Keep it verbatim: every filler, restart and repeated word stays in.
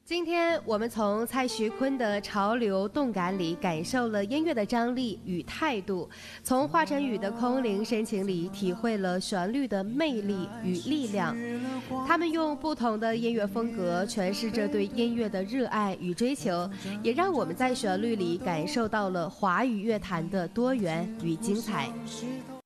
今天我们从蔡徐坤的潮流动感里感受了音乐的张力与态度，从华晨宇的空灵深情里体会了旋律的魅力与力量。他们用不同的音乐风格诠释着对音乐的热爱与追求，也让我们在旋律里感受到了华语乐坛的多元与精彩。